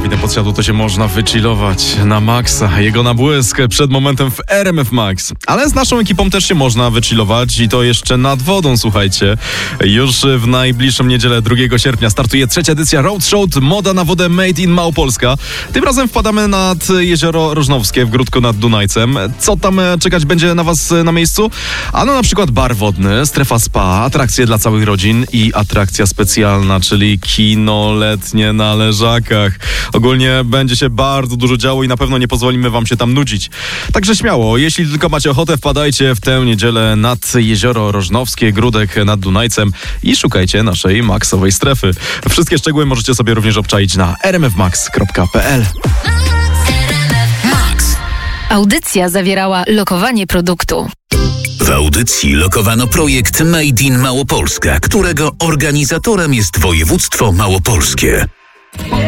fajne podsiadło, to się można wychillować na maksa. Jego nabłysk przed momentem w RMF Max. Ale z naszą ekipą też się można wychillować i to jeszcze nad wodą, słuchajcie. Już w najbliższą niedzielę 2 sierpnia startuje 3. edycja Road Show Moda na wodę Made in Małopolska. Tym razem wpadamy nad jezioro Rożnowskie w Gródku nad Dunajcem. Co tam czekać będzie na was na miejscu? Ano na przykład bar wodny, strefa spa, atrakcje dla całych rodzin i atrakcja specjalna, czyli kino letnie na leżakach. Ogólnie będzie się bardzo dużo działo i na pewno nie pozwolimy wam się tam nudzić. Także śmiało, jeśli tylko macie ochotę, wpadajcie w tę niedzielę nad jezioro Rożnowskie, Gródek nad Dunajcem i szukajcie naszej maksowej strefy. Wszystkie szczegóły możecie sobie również obczaić na rmfmax.pl. Audycja zawierała lokowanie produktu. W audycji lokowano projekt Made in Małopolska, którego organizatorem jest województwo małopolskie.